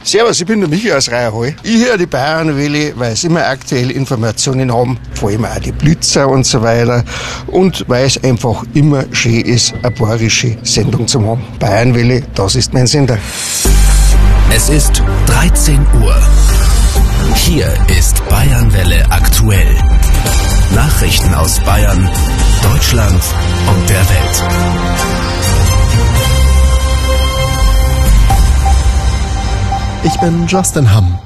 Servus, ich bin der Michi aus Reierhall. Ich höre die Bayernwelle, weil sie immer aktuelle Informationen haben, vor allem auch die Blitzer und so weiter. Und weil es einfach immer schön ist, eine bayerische Sendung zu haben. Bayernwelle, das ist mein Sender. Es ist 13 Uhr. Hier ist Bayernwelle aktuell. Nachrichten aus Bayern, Deutschland und der Welt. Ich bin Justin Hamm.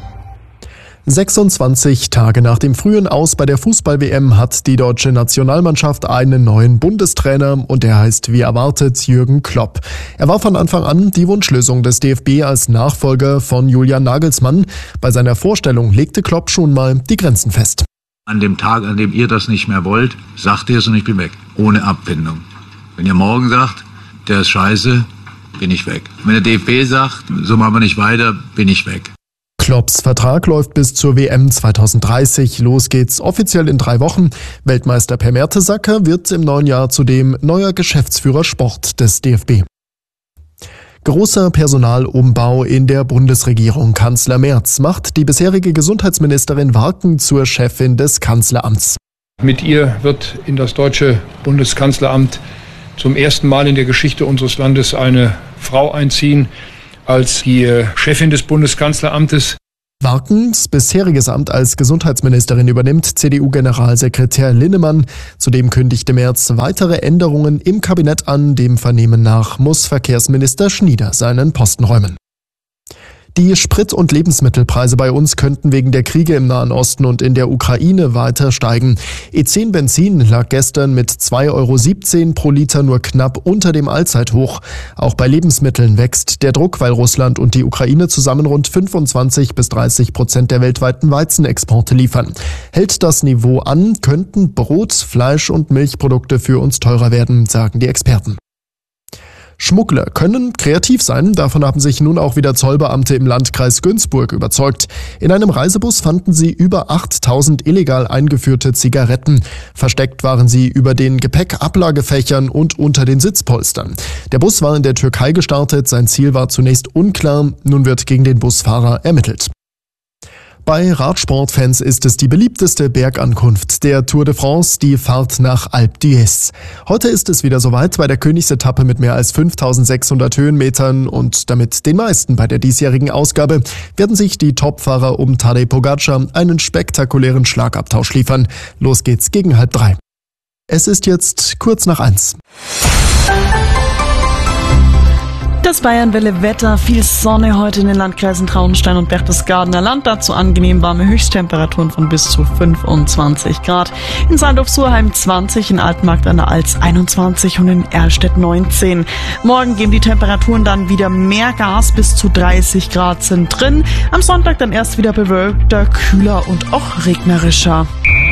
26 Tage nach dem frühen Aus bei der Fußball-WM hat die deutsche Nationalmannschaft einen neuen Bundestrainer und der heißt wie erwartet Jürgen Klopp. Er war von Anfang an die Wunschlösung des DFB als Nachfolger von Julian Nagelsmann. Bei seiner Vorstellung legte Klopp schon mal die Grenzen fest. An dem Tag, an dem ihr das nicht mehr wollt, sagt ihr es und ich bin weg. Ohne Abfindung. Wenn ihr morgen sagt, der ist scheiße, bin ich weg. Wenn der DFB sagt, so machen wir nicht weiter, bin ich weg. Klopps Vertrag läuft bis zur WM 2030. Los geht's offiziell in 3 Wochen. Weltmeister Per Mertesacker wird im neuen Jahr zudem neuer Geschäftsführer Sport des DFB. Großer Personalumbau in der Bundesregierung. Kanzler Merz macht die bisherige Gesundheitsministerin Warken zur Chefin des Kanzleramts. Mit ihr wird in das deutsche Bundeskanzleramt zum ersten Mal in der Geschichte unseres Landes eine Frau einziehen als die Chefin des Bundeskanzleramtes. Warkens bisheriges Amt als Gesundheitsministerin übernimmt CDU-Generalsekretär Linnemann. Zudem kündigte Merz weitere Änderungen im Kabinett an. Dem Vernehmen nach muss Verkehrsminister Schnieder seinen Posten räumen. Die Sprit- und Lebensmittelpreise bei uns könnten wegen der Kriege im Nahen Osten und in der Ukraine weiter steigen. E10 Benzin lag gestern mit 2,17 € pro Liter nur knapp unter dem Allzeithoch. Auch bei Lebensmitteln wächst der Druck, weil Russland und die Ukraine zusammen rund 25-30% der weltweiten Weizenexporte liefern. Hält das Niveau an, könnten Brot, Fleisch und Milchprodukte für uns teurer werden, sagen die Experten. Schmuggler können kreativ sein, davon haben sich nun auch wieder Zollbeamte im Landkreis Günzburg überzeugt. In einem Reisebus fanden sie über 8.000 illegal eingeführte Zigaretten. Versteckt waren sie über den Gepäckablagefächern und unter den Sitzpolstern. Der Bus war in der Türkei gestartet, sein Ziel war zunächst unklar, nun wird gegen den Busfahrer ermittelt. Bei Radsportfans ist es die beliebteste Bergankunft der Tour de France, die Fahrt nach Alpe d'Huez. Heute ist es wieder soweit bei der Königsetappe mit mehr als 5.600 Höhenmetern und damit den meisten bei der diesjährigen Ausgabe werden sich die Topfahrer um Tadej Pogacar einen spektakulären Schlagabtausch liefern. Los geht's gegen 2:30. Es ist jetzt kurz nach 1. Das Bayernwelle-Wetter, viel Sonne heute in den Landkreisen Traunstein und Berchtesgadener Land. Dazu angenehm warme Höchsttemperaturen von bis zu 25 Grad. In Saldorf-Surheim 20, in Altmarkt an der Alz 21 und in Erlstedt 19. Morgen geben die Temperaturen dann wieder mehr Gas, bis zu 30 Grad sind drin. Am Sonntag dann erst wieder bewölkter, kühler und auch regnerischer.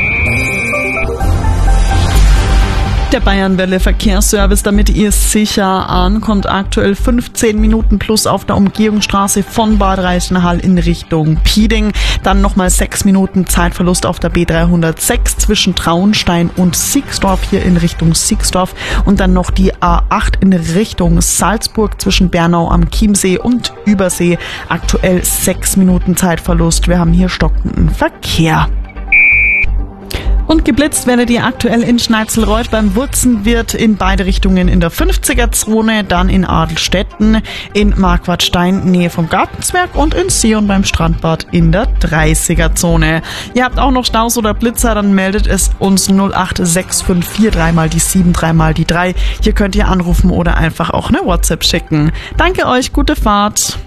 Der Bayernwelle Verkehrsservice, damit ihr sicher ankommt, aktuell 15 Minuten plus auf der Umgehungsstraße von Bad Reichenhall in Richtung Pieding. Dann nochmal 6 Minuten Zeitverlust auf der B306 zwischen Traunstein und Sixdorf hier in Richtung Sixdorf. Und dann noch die A8 in Richtung Salzburg zwischen Bernau am Chiemsee und Übersee. Aktuell 6 Minuten Zeitverlust. Wir haben hier stockenden Verkehr. Und geblitzt werdet ihr aktuell in Schneizelreuth beim Wurzenwirt in beide Richtungen in der 50er-Zone, dann in Adelstetten, in Marquardstein, Nähe vom Gartenzwerg und in Sion beim Strandbad in der 30er-Zone. Ihr habt auch noch Staus oder Blitzer, dann meldet es uns 08654 3 die 7 3 die 3. Hier könnt ihr anrufen oder einfach auch eine WhatsApp schicken. Danke euch, gute Fahrt.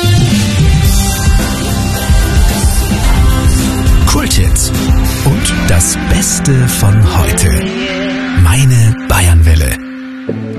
Kulthits und das Beste von heute. Meine Bayernwelle.